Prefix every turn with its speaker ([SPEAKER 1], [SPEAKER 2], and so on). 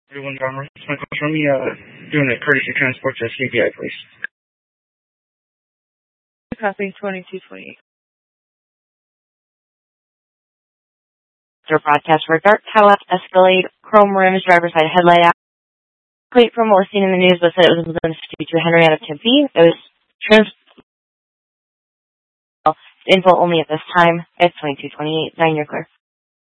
[SPEAKER 1] Everyone, Bomber. It's Michael. Show me doing a courtesy transport to CPI, please.
[SPEAKER 2] Copy 2228.
[SPEAKER 3] Broadcast for dark tail left Escalade, chrome rims, driver's side headlight out. Wait, from what was seen in the news was that it was within 52 Henrietta Tempe. It was info only at this time. It's 2228. 9, you're clear.